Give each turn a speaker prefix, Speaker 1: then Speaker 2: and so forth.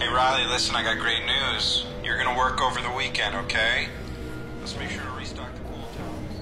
Speaker 1: Hey Riley, listen, I got great news. You're gonna work over the weekend, okay? Let's make sure to restock the